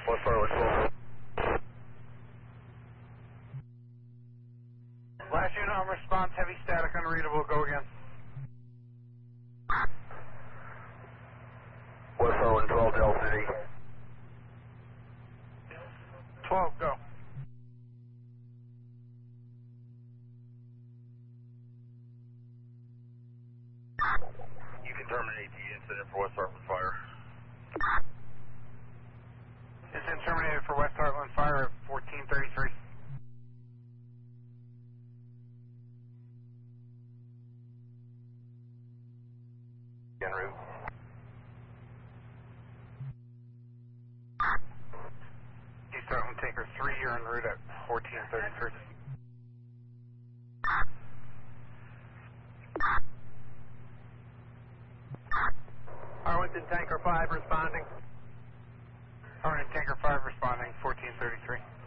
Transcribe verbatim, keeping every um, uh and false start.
West Harlan twelve. Last unit on response, heavy static, unreadable, go again. West Harlan twelve, Del City. twelve, go. You can terminate the incident for West Harlan Fire. Incident terminated for West Heartland Fire at fourteen thirty-three. En route. East Heartland Tanker three, you're en route at fourteen thirty-three. Arlington Tanker five responding. Arlington Tanker five responding, fourteen thirty-three.